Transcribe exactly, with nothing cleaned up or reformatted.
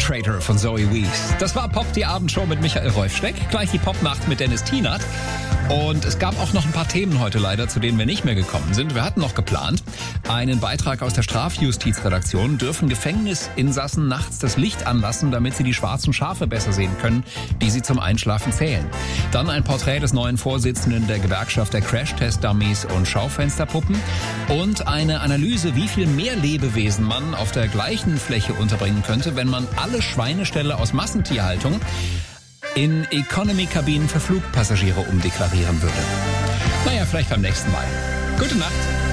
Perpetrator von Zoe Wees. Das war Pop, die Abendshow mit Michael Rolf-Steck. Gleich die Popnacht mit Dennis Tienert. Und es gab auch noch ein paar Themen heute leider, zu denen wir nicht mehr gekommen sind. Wir hatten noch geplant, einen Beitrag aus der Strafjustizredaktion. Dürfen Gefängnisinsassen nachts das Licht anlassen, damit sie die schwarzen Schafe besser sehen können, die sie zum Einschlafen zählen. Dann ein Porträt des neuen Vorsitzenden der Gewerkschaft der Crash-Test-Dummies und Schaufensterpuppen. Und eine Analyse, wie viel mehr Lebewesen man auf der gleichen Fläche unterbringen könnte, wenn man alle Schweineställe aus Massentierhaltung in Economy-Kabinen für Flugpassagiere umdeklarieren würde. Naja, vielleicht beim nächsten Mal. Gute Nacht.